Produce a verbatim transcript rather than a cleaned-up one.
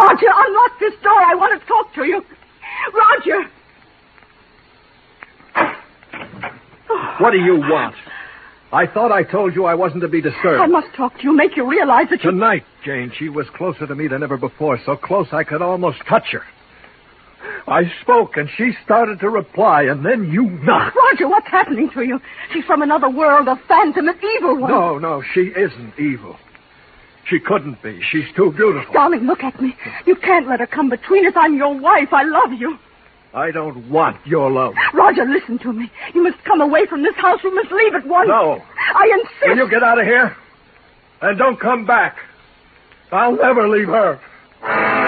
Roger, unlock this door. I want to talk to you. Roger. What do you want? I thought I told you I wasn't to be disturbed. I must talk to you, make you realize that you... Tonight, Jane, she was closer to me than ever before, so close I could almost touch her. I spoke, and she started to reply, and then you knocked. Roger, what's happening to you? She's from another world, a phantom, an evil one. No, no, she isn't evil. She couldn't be. She's too beautiful. Darling, look at me. You can't let her come between us. I'm your wife. I love you. I don't want your love. Roger, listen to me. You must come away from this house. You must leave at once. No. I insist. Will you get out of here? And don't come back. I'll never leave her.